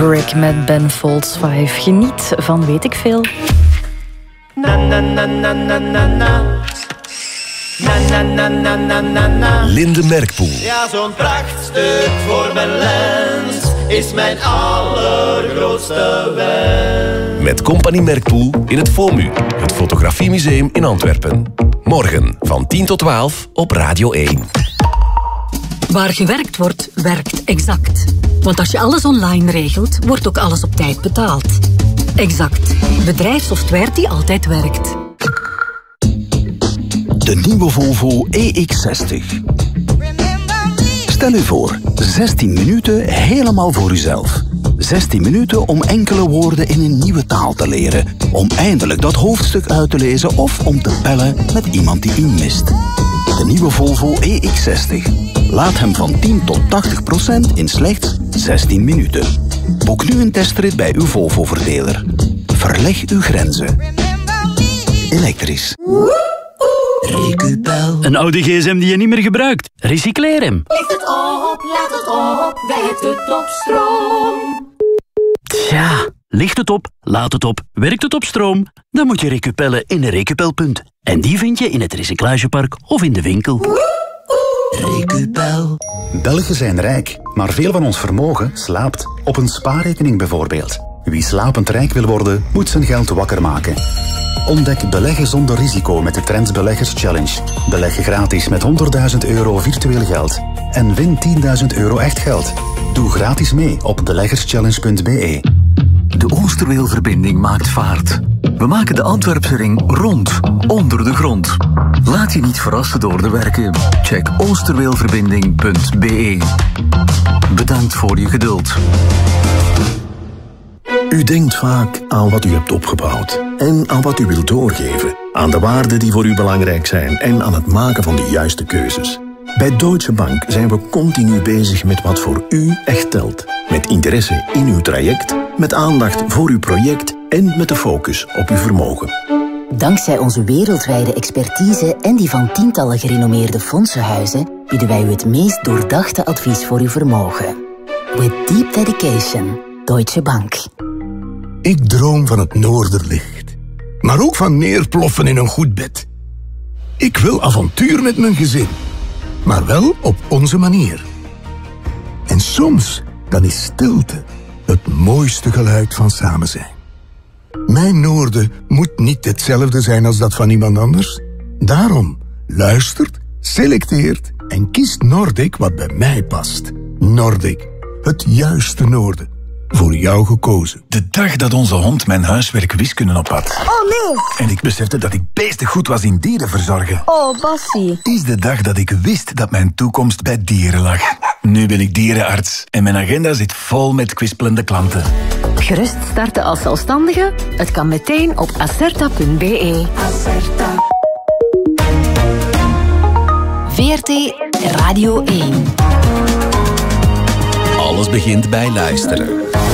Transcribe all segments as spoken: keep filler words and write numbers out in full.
Broderick met Ben Folds vijf. Geniet van weet ik veel. Na na na na na na na. Na na na na na na na. Linde Merkpoel. Ja, zo'n prachtstuk voor mijn lens is mijn allergrootste wens. Met Compagnie Merkpoel in het FOMU, het Fotografiemuseum in Antwerpen. Morgen van tien tot twaalf op Radio één. Waar gewerkt wordt, werkt Exact. Want als je alles online regelt, wordt ook alles op tijd betaald. Exact. Bedrijfssoftware die altijd werkt. De nieuwe Volvo E X zestig. Stel u voor, zestien minuten helemaal voor uzelf. zestien minuten om enkele woorden in een nieuwe taal te leren. Om eindelijk dat hoofdstuk uit te lezen of om te bellen met iemand die u mist. De nieuwe Volvo E X zestig. Laat hem van tien tot tachtig procent in slechts zestien minuten. Boek nu een testrit bij uw Volvo-verdeler. Verleg uw grenzen. Elektrisch. Recupel. Een oude gsm die je niet meer gebruikt. Recycleer hem. Licht het op, laat het op, werkt het op stroom. Tja, licht het op, laat het op, werkt het op stroom. Dan moet je recupellen in een Recupelpunt. En die vind je in het recyclagepark of in de winkel. Recupel. Belgen zijn rijk, maar veel van ons vermogen slaapt. Op een spaarrekening bijvoorbeeld. Wie slapend rijk wil worden, moet zijn geld wakker maken. Ontdek beleggen zonder risico met de Trends Beleggers Challenge. Beleg gratis met honderdduizend euro virtueel geld. En win tienduizend euro echt geld. Doe gratis mee op beleggerschallenge punt b e. De Oosterweelverbinding maakt vaart. We maken de Antwerpse ring rond, onder de grond. Laat je niet verrassen door de werken. Check oosterweelverbinding punt b e. Bedankt voor je geduld. U denkt vaak aan wat u hebt opgebouwd en aan wat u wilt doorgeven, aan de waarden die voor u belangrijk zijn en aan het maken van de juiste keuzes. Bij Deutsche Bank zijn we continu bezig met wat voor u echt telt. Met interesse in uw traject, met aandacht voor uw project en met de focus op uw vermogen. Dankzij onze wereldwijde expertise en die van tientallen gerenommeerde fondsenhuizen bieden wij u het meest doordachte advies voor uw vermogen. With deep dedication, Deutsche Bank. Ik droom van het noorderlicht, maar ook van neerploffen in een goed bed. Ik wil avontuur met mijn gezin, maar wel op onze manier. En soms, dan is stilte het mooiste geluid van samen zijn. Mijn noorden moet niet hetzelfde zijn als dat van iemand anders. Daarom luistert, selecteert en kiest Nordic wat bij mij past. Nordic, het juiste noorden. Voor jou gekozen. De dag dat onze hond mijn huiswerk wiskunde op had. Oh nee! En ik besefte dat ik beestig goed was in dieren verzorgen. Oh, Bassie. Is de dag dat ik wist dat mijn toekomst bij dieren lag. Nu ben ik dierenarts en mijn agenda zit vol met kwispelende klanten. Gerust starten als zelfstandige? Het kan meteen op acerta punt b e. Acerta. V R T Radio één. Alles begint bij luisteren.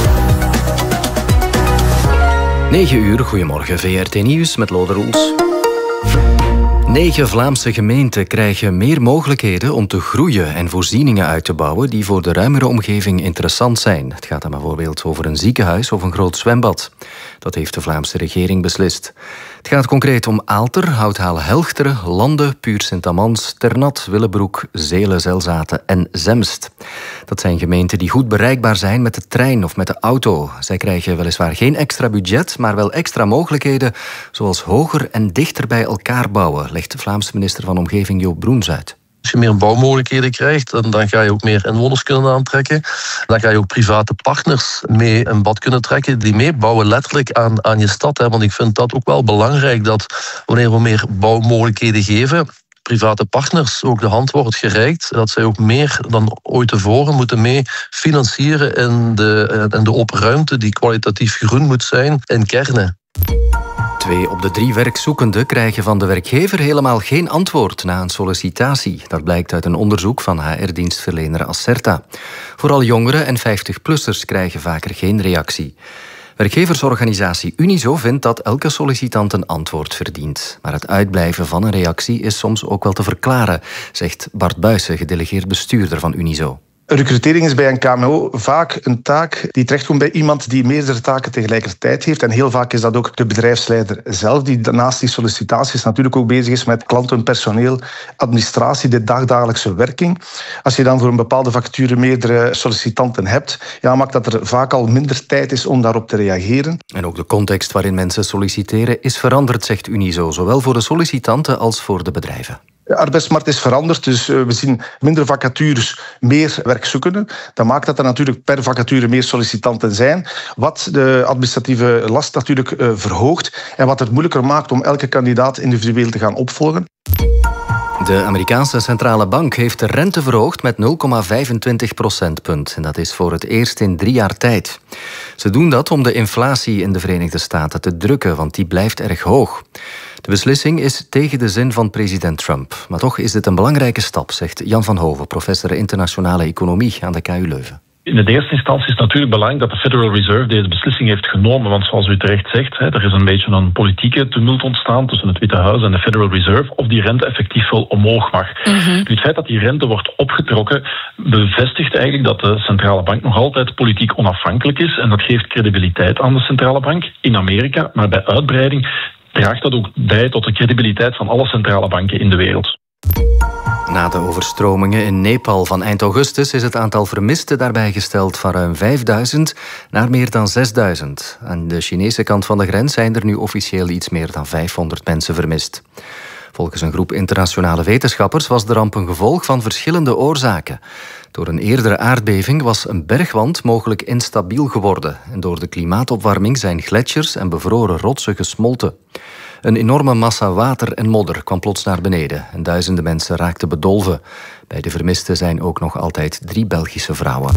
negen uur, goedemorgen, V R T Nieuws met Lode Roels. Negen Vlaamse gemeenten krijgen meer mogelijkheden om te groeien en voorzieningen uit te bouwen die voor de ruimere omgeving interessant zijn. Het gaat dan bijvoorbeeld over een ziekenhuis of een groot zwembad. Dat heeft de Vlaamse regering beslist. Het gaat concreet om Aalter, Houthalen-Helchteren, Lande, Puur-Sint-Amans, Ternat, Willebroek, Zelen, Zelzaten en Zemst. Dat zijn gemeenten die goed bereikbaar zijn met de trein of met de auto. Zij krijgen weliswaar geen extra budget, maar wel extra mogelijkheden, zoals hoger en dichter bij elkaar bouwen, legt de Vlaamse minister van Omgeving Joop Broens uit. Als je meer bouwmogelijkheden krijgt, dan, dan ga je ook meer inwoners kunnen aantrekken. Dan ga je ook private partners mee een bad kunnen trekken die meebouwen letterlijk aan, aan je stad. Hè. Want ik vind dat ook wel belangrijk dat wanneer we meer bouwmogelijkheden geven, private partners ook de hand wordt gereikt. Dat zij ook meer dan ooit tevoren moeten mee financieren in de, in de open ruimte die kwalitatief groen moet zijn in kernen. Twee op de drie werkzoekenden krijgen van de werkgever helemaal geen antwoord na een sollicitatie. Dat blijkt uit een onderzoek van H R-dienstverlener Acerta. Vooral jongeren en vijftig-plussers krijgen vaker geen reactie. Werkgeversorganisatie Unizo vindt dat elke sollicitant een antwoord verdient. Maar het uitblijven van een reactie is soms ook wel te verklaren, zegt Bart Buijsen, gedelegeerd bestuurder van Unizo. Recrutering is bij een K M O vaak een taak die terechtkomt bij iemand die meerdere taken tegelijkertijd heeft. En heel vaak is dat ook de bedrijfsleider zelf, die naast die sollicitaties natuurlijk ook bezig is met klanten, personeel, administratie, de dagdagelijkse werking. Als je dan voor een bepaalde vacature meerdere sollicitanten hebt, ja, maakt dat er vaak al minder tijd is om daarop te reageren. En ook de context waarin mensen solliciteren is veranderd, zegt Unizo, zowel voor de sollicitanten als voor de bedrijven. De arbeidsmarkt is veranderd, dus we zien minder vacatures, meer werkzoekenden. Dat maakt dat er natuurlijk per vacature meer sollicitanten zijn, wat de administratieve last natuurlijk verhoogt en wat het moeilijker maakt om elke kandidaat individueel te gaan opvolgen. De Amerikaanse centrale bank heeft de rente verhoogd met nul komma vijfentwintig procentpunt. En dat is voor het eerst in drie jaar tijd. Ze doen dat om de inflatie in de Verenigde Staten te drukken, want die blijft erg hoog. De beslissing is tegen de zin van president Trump. Maar toch is dit een belangrijke stap, zegt Jan van Hoven, professor internationale economie aan de K U Leuven. In de eerste instantie is het natuurlijk belangrijk dat de Federal Reserve deze beslissing heeft genomen. Want zoals u terecht zegt, er is een beetje een politieke tumult ontstaan tussen het Witte Huis en de Federal Reserve of die rente effectief wel omhoog mag. Mm-hmm. Het feit dat die rente wordt opgetrokken bevestigt eigenlijk dat de centrale bank nog altijd politiek onafhankelijk is. En dat geeft credibiliteit aan de centrale bank in Amerika. Maar bij uitbreiding draagt dat ook bij tot de credibiliteit van alle centrale banken in de wereld. Na de overstromingen in Nepal van eind augustus is het aantal vermisten daarbij gesteld van ruim vijfduizend naar meer dan zesduizend. Aan de Chinese kant van de grens zijn er nu officieel iets meer dan vijfhonderd mensen vermist. Volgens een groep internationale wetenschappers was de ramp een gevolg van verschillende oorzaken. Door een eerdere aardbeving was een bergwand mogelijk instabiel geworden. En door de klimaatopwarming zijn gletsjers en bevroren rotsen gesmolten. Een enorme massa water en modder kwam plots naar beneden en duizenden mensen raakten bedolven. Bij de vermisten zijn ook nog altijd drie Belgische vrouwen.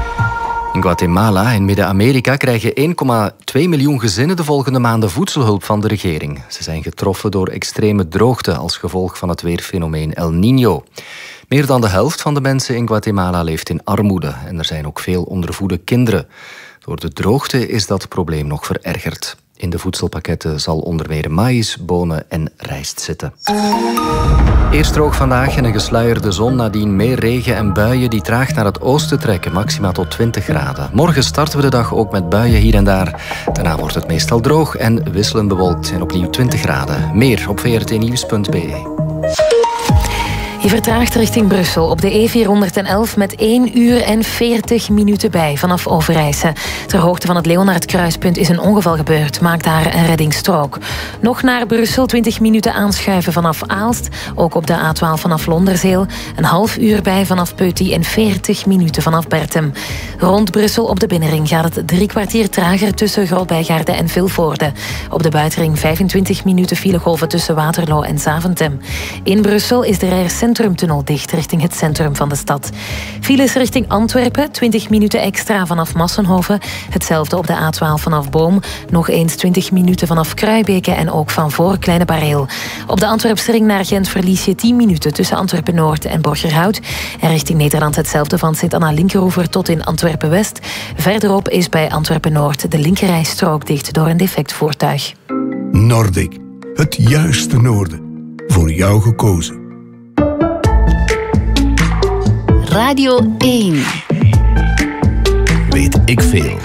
In Guatemala in Midden-Amerika krijgen één komma twee miljoen gezinnen de volgende maanden voedselhulp van de regering. Ze zijn getroffen door extreme droogte als gevolg van het weerfenomeen El Niño. Meer dan de helft van de mensen in Guatemala leeft in armoede en er zijn ook veel ondervoede kinderen. Door de droogte is dat probleem nog verergerd. In de voedselpakketten zal onder meer maïs, bonen en rijst zitten. Eerst droog vandaag en een gesluierde zon, nadien meer regen en buien die traag naar het oosten trekken, maxima tot twintig graden. Morgen starten we de dag ook met buien hier en daar. Daarna wordt het meestal droog en wisselend bewolkt en opnieuw twintig graden. Meer op v r t nieuws punt b e. Je vertraagt richting Brussel op de E vierhonderdelf met één uur en veertig minuten bij vanaf Overijse. Ter hoogte van het Leonardkruispunt is een ongeval gebeurd. Maak daar een reddingsstrook. Nog naar Brussel, twintig minuten aanschuiven vanaf Aalst. Ook op de A twaalf vanaf Londerzeel. Een half uur bij vanaf Peuty en veertig minuten vanaf Bertem. Rond Brussel op de binnenring gaat het drie kwartier trager tussen Grootbijgaarde en Vilvoorde. Op de buitenring vijfentwintig minuten filegolven tussen Waterloo en Zaventem. In Brussel is de Rijers Centrumtunnel dicht richting het centrum van de stad. Files richting Antwerpen, twintig minuten extra vanaf Massenhoven. Hetzelfde op de A twaalf vanaf Boom. Nog eens twintig minuten vanaf Kruibeke en ook van voor Kleine Bareel. Op de Antwerpse ring naar Gent verlies je tien minuten tussen Antwerpen-Noord en Borgerhout. En richting Nederland hetzelfde van Sint-Anna-Linkeroever tot in Antwerpen-West. Verderop is bij Antwerpen-Noord de linkerrijstrook dicht door een defect voertuig. Nordic, het juiste noorden. Voor jou gekozen. Radio één. Weet ik veel.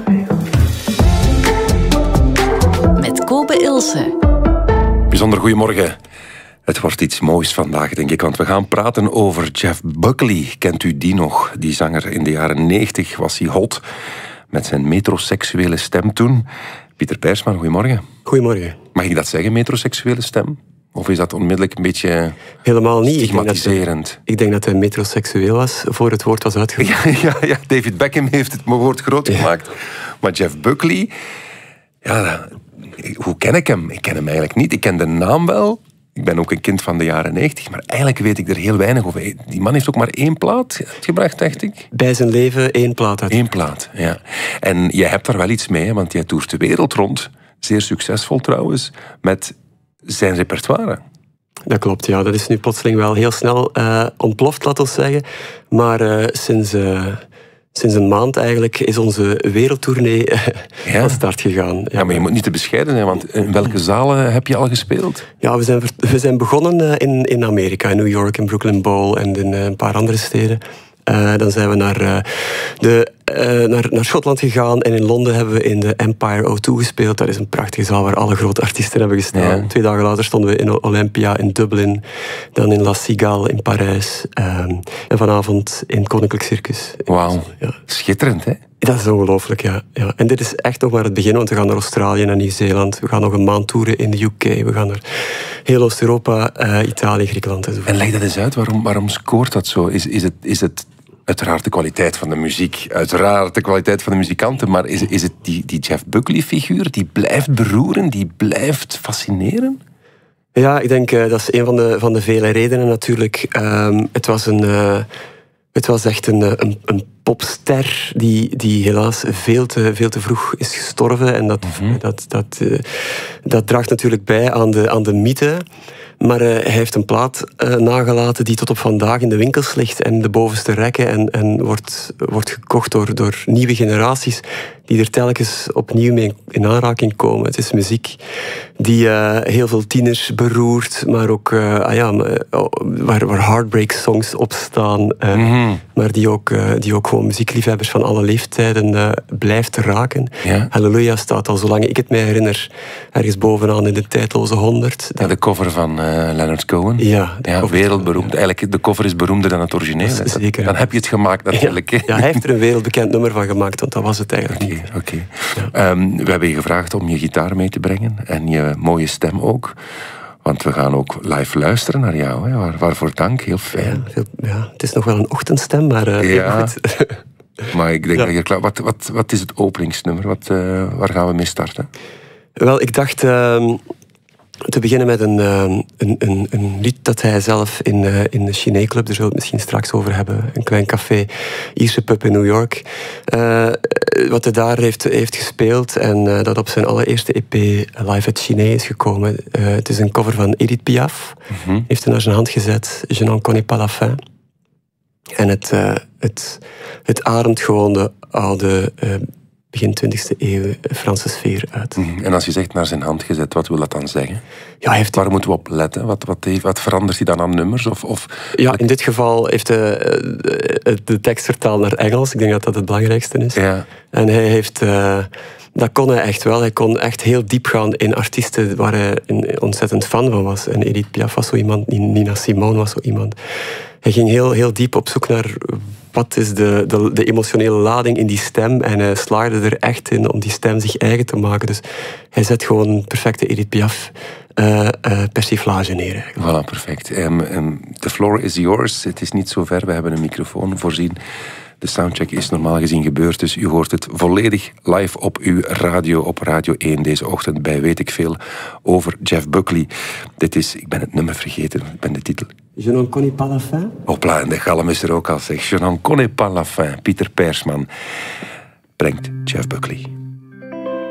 Met Kobe Ilse. Bijzonder goedemorgen. Het wordt iets moois vandaag, denk ik, want we gaan praten over Jeff Buckley. Kent u die nog? Die zanger in de jaren negentig was hij hot met zijn metroseksuele stem toen. Pieter Persman, goedemorgen. Goedemorgen. Mag ik dat zeggen, metroseksuele stem? Of is dat onmiddellijk een beetje helemaal niet stigmatiserend? Ik denk, ik denk dat hij metroseksueel was voor het woord was uitgevoerd. Ja, ja, ja, David Beckham heeft het woord groot gemaakt. Ja. Maar Jeff Buckley, ja, hoe ken ik hem? Ik ken hem eigenlijk niet. Ik ken de naam wel. Ik ben ook een kind van de jaren negentig, maar eigenlijk weet ik er heel weinig over. Die man heeft ook maar één plaat uitgebracht, dacht ik. Bij zijn leven één plaat uit. Eén plaat, ja. En jij hebt daar wel iets mee, want jij toert de wereld rond. Zeer succesvol trouwens, met zijn repertoire. Dat klopt, ja. Dat is nu plotseling wel heel snel uh, ontploft, laten we zeggen. Maar uh, sinds, uh, sinds een maand eigenlijk is onze wereldtournee uh, ja. van start gegaan. Ja, ja, maar je moet niet te bescheiden zijn, want in welke zalen heb je al gespeeld? Ja, we zijn, we zijn begonnen uh, in, in Amerika, in New York, in Brooklyn Bowl en in uh, een paar andere steden. Uh, dan zijn we naar, uh, de, uh, naar, naar Schotland gegaan. En in Londen hebben we in de Empire O twee gespeeld. Dat is een prachtige zaal waar alle grote artiesten hebben gestaan. Ja. Twee dagen later stonden we in Olympia in Dublin. Dan in La Cigale in Parijs. Um, en vanavond in Koninklijk Circus. Wauw, ja. Schitterend hè? Dat is ongelooflijk, ja. ja. En dit is echt nog maar het begin, want we gaan naar Australië en Nieuw-Zeeland. We gaan nog een maand toeren in de U K. We gaan naar heel Oost-Europa, uh, Italië, Griekenland enzovoort. En leg dat eens uit, waarom, waarom scoort dat zo? Is, is, het, is het uiteraard de kwaliteit van de muziek, uiteraard de kwaliteit van de muzikanten, maar is, is het die, die Jeff Buckley-figuur die blijft beroeren, die blijft fascineren? Ja, ik denk uh, dat is een van de, van de vele redenen natuurlijk. Um, het was een... Uh, Het was echt een, een, een popster die, die helaas veel te, veel te vroeg is gestorven. En dat, mm-hmm. dat, dat, uh, dat draagt natuurlijk bij aan de, aan de mythe. Maar uh, hij heeft een plaat uh, nagelaten die tot op vandaag in de winkels ligt en de bovenste rekken en, en wordt, wordt gekocht door, door nieuwe generaties die er telkens opnieuw mee in aanraking komen. Het is muziek die uh, heel veel tieners beroert, maar ook uh, ah ja, waar, waar heartbreak songs op staan. Uh, mm-hmm. Maar die ook, uh, die ook gewoon muziekliefhebbers van alle leeftijden uh, blijft raken. Ja. Halleluja staat al, zolang ik het mij herinner, ergens bovenaan in de tijdloze honderd. Ja, de cover van uh, Leonard Cohen. Ja, ja wereldberoemd. Ja. Eigenlijk, de cover is beroemder dan het origineel. Zeker. Dan heb je het gemaakt natuurlijk. Ja, ja, hij heeft er een wereldbekend nummer van gemaakt, want dat was het eigenlijk okay, niet. Oké. Okay. Ja. Um, we hebben je gevraagd om je gitaar mee te brengen en je mooie stem ook. Want we gaan ook live luisteren naar jou. Hè. Waar, waarvoor dank, heel fijn. Ja, ja, het is nog wel een ochtendstem, maar uh, ja. Heel goed. Maar ik denk ja. dat je klaar... Wat, wat, wat is het openingsnummer? Wat, uh, waar gaan we mee starten? Wel, ik dacht... Uh, te beginnen met een, een, een, een lied dat hij zelf in, in de Chiné Club, daar zullen we het misschien straks over hebben, een klein café, Ierse pub in New York, uh, wat hij daar heeft, heeft gespeeld en uh, dat op zijn allereerste E P Live at Chiné is gekomen. Uh, het is een cover van Edith Piaf, mm-hmm. heeft hij naar zijn hand gezet, Je n'en connais pas la fin. En het, uh, het, het ademt gewoon de oude... Uh, begin twintigste eeuw Franse sfeer uit. Mm-hmm. En als je zegt naar zijn hand gezet, wat wil dat dan zeggen? Ja, hij heeft... Waar moeten we op letten? Wat, wat, heeft, wat verandert hij dan aan nummers? Of, of... Ja, in dit geval heeft hij de tekst vertaald naar Engels. Ik denk dat dat het belangrijkste is. Ja. En hij heeft... Uh, dat kon hij echt wel. Hij kon echt heel diep gaan in artiesten waar hij een ontzettend fan van was. En Edith Piaf was zo iemand, Nina Simone was zo iemand. Hij ging heel, heel diep op zoek naar... Wat is de, de, de emotionele lading in die stem? En hij slaagde er echt in om die stem zich eigen te maken. Dus hij zet gewoon een perfecte Edith Piaf uh, uh, persiflage neer. Eigenlijk. Voilà, perfect. Um, um, the floor is yours. Het is niet zo ver. We hebben een microfoon voorzien. De soundcheck is normaal gezien gebeurd, dus u hoort het volledig live op uw radio, op Radio één deze ochtend bij Weet ik Veel over Jeff Buckley. Dit is, ik ben het nummer vergeten, ik ben de titel. Je n'en connais pas la fin? Hopla, en de galm is er ook al, zeg. Je n'en connais pas la fin. Pieter Persman brengt Jeff Buckley.